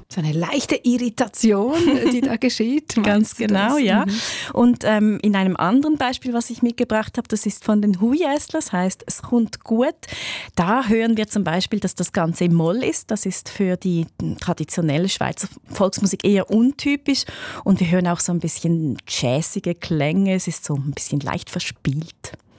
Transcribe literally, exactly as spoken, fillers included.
So eine leichte Irritation, die da geschieht. Ganz genau, das? ja. Mhm. Und ähm, in einem anderen Beispiel, was ich mitgebracht habe, das ist von den Huiässlers, heißt «Es kommt gut». Da hören wir zum Beispiel, dass das Ganze im Moll ist. Das ist für die traditionelle Schweizer Volksmusik eher untypisch. Und wir hören auch so ein bisschen jazzige Klänge. Es ist so ein bisschen leicht verspielt.